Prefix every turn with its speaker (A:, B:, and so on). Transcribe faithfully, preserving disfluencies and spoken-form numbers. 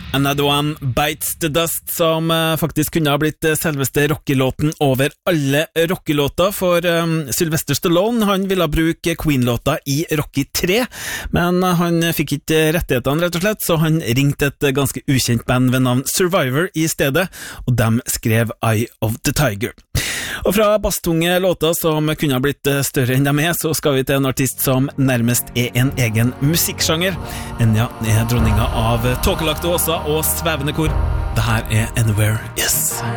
A: Another One Bites the Dust, som uh, faktisk kunne ha blitt uh, selveste rockelåten over alle rockelåter, for um, Sylvester Stallone, han ville bruke Queen-låta i Rocky tre, men uh, han fikk ikke rettighetene rett og slett, så han ringte et uh, ganske ukjent band ved navn Survivor i stedet, og dem skrev Eye of the Tiger. Og fra basstunge låter som kunne ha blitt uh, større enn de er, så skal vi til en artist som nærmest er en egen musikksjanger. Enya er dronninga av tåkelagte åser og svevende kor. Det her er Anywhere Yes.